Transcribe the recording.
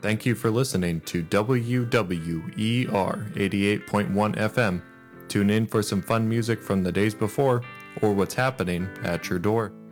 Thank you for listening to WWER 88.1 FM. Tune in for some fun music from the days before or what's happening at your door.